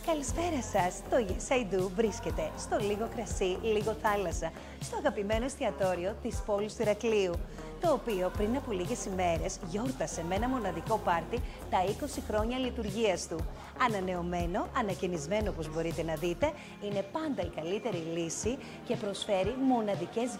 Καλησπέρα σας. Το Yes I Do βρίσκεται στο Λίγο Κρασί, Λίγο Θάλασσα, στο αγαπημένο εστιατόριο της πόλης του Ηρακλείου, το οποίο πριν από λίγες ημέρες γιόρτασε με ένα μοναδικό πάρτι τα 20 χρόνια λειτουργίας του. Ανανεωμένο, ανακαινισμένο όπως μπορείτε να δείτε, είναι πάντα η καλύτερη λύση και προσφέρει μοναδικές